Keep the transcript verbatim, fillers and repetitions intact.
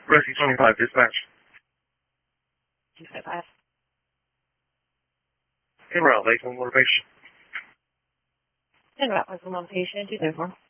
Rescue twenty-five, dispatch. two five five. En route, Lakeland location. En route, Lakeland location, two seven four.